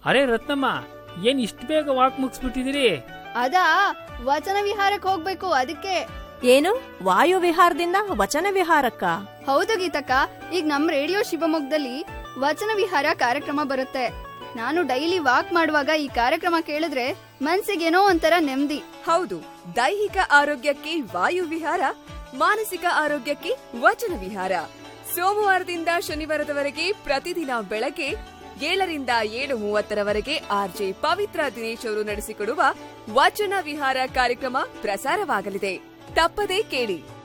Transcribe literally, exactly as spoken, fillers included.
ಅರೆ ರತ್ನಮ್ಮ, ಏನ್ ಇಷ್ಟು ಬೇಗ ವಾಕ್ ಮುಗಿಸ್ಬಿಟ್ಟಿದಿರಿ? ಅದಾ, ವಚನ ವಿಹಾರಕ್ಕೆ ಹೋಗ್ಬೇಕು ಅದಕ್ಕೆ. ಏನು, ವಾಯು ವಿಹಾರದಿಂದ ವಚನ ವಿಹಾರಕ್ಕ? ಹೌದು ಗೀತಕ್ಕ, ಈಗ ನಮ್ ರೇಡಿಯೋ ಶಿವಮೊಗ್ಗದಲ್ಲಿ ವಚನ ವಿಹಾರ ಕಾರ್ಯಕ್ರಮ ಬರುತ್ತೆ. ನಾನು ಡೈಲಿ ವಾಕ್ ಮಾಡುವಾಗ ಈ ಕಾರ್ಯಕ್ರಮ ಕೇಳಿದ್ರೆ ಮನ್ಸಿಗೇನೋ ಒಂಥರ ನೆಮ್ಮದಿ. ಹೌದು, ದೈಹಿಕ ಆರೋಗ್ಯಕ್ಕೆ ವಾಯು ವಿಹಾರ, ಮಾನಸಿಕ ಆರೋಗ್ಯಕ್ಕೆ ವಚನ ವಿಹಾರ. ಸೋಮವಾರದಿಂದ ಶನಿವಾರದವರೆಗೆ ಪ್ರತಿದಿನ ಬೆಳಗ್ಗೆ ಏಳರಿಂದ ಏಳು ಮೂವತ್ತರವರೆಗೆ ಆರ್ಜೆ ಪವಿತ್ರ ದಿನೇಶ್ ಅವರು ನಡೆಸಿಕೊಡುವ ವಚನ ವಿಹಾರ ಕಾರ್ಯಕ್ರಮ ಪ್ರಸಾರವಾಗಲಿದೆ. ತಪ್ಪದೇ ಕೇಳಿ.